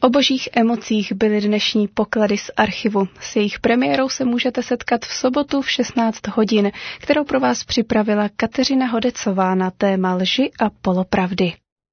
O božích emocích byly dnešní poklady z archivu. S jejich premiérou se můžete setkat v sobotu v 16 hodin, kterou pro vás připravila Kateřina Hodecová na téma lži a polopravdy.